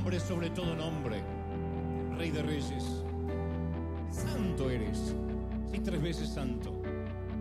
nombre sobre todo nombre, Rey de Reyes. Santo eres, sí, 3 veces santo.